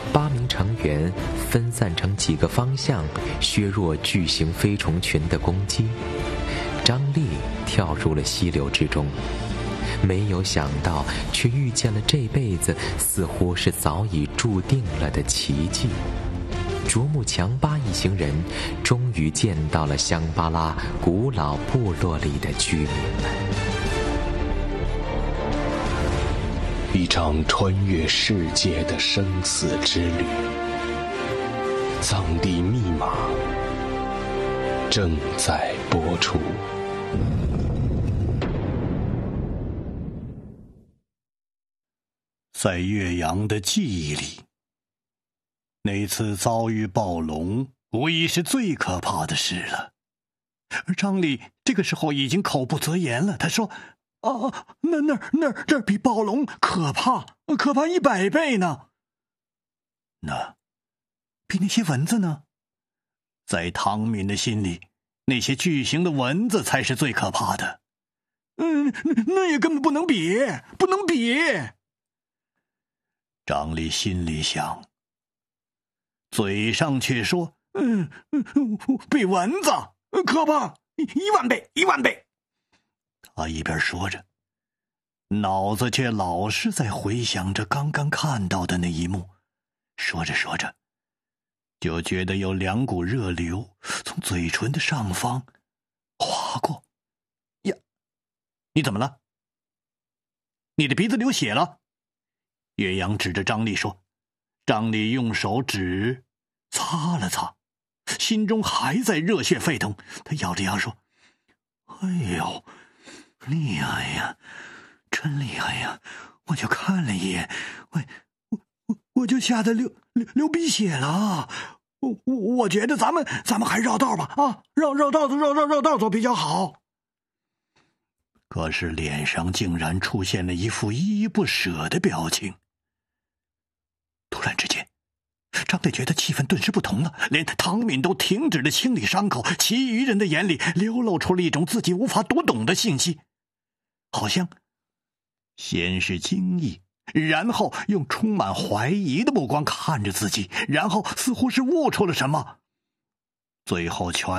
8名成员分散成几个方向，削弱巨型飞虫群的攻击。张力跳入了溪流之中，没有想到，却遇见了这辈子似乎是早已注定了的奇迹。卓木强巴一行人终于见到了香巴拉古老部落里的居民们。 一场穿越世界的生死之旅，藏地密码正在播出。 在岳阳的记忆里，那次遭遇暴龙无疑是最可怕的事了。而张力这个时候已经口不择言了，他说：这比暴龙可怕100倍呢。那比那些蚊子呢？在汤敏的心里，那些巨型的蚊子才是最可怕的。那也根本不能比。张力心里想，嘴上却说：比蚊子可怕1万倍。他一边说着，脑子却老是在回想着刚刚看到的那一幕。说着，就觉得有2股热流从嘴唇的上方划过。呀，你怎么了？你的鼻子流血了？岳阳指着张力说。张力用手指擦了擦，心中还在热血沸腾。他咬着牙说：哎呦，厉害呀，真厉害呀！我就看了一眼，我就吓得流鼻血了。我觉得咱们还绕道吧，啊，绕道走比较好。可是脸上竟然出现了一副依依不舍的表情。突然之间，张队觉得气氛顿时不同了，连汤敏都停止了清理伤口，其余人的眼里流露出了一种自己无法读懂的信息，好像先是惊异，然后用充满怀疑的目光看着自己，然后似乎是悟出了什么，最后全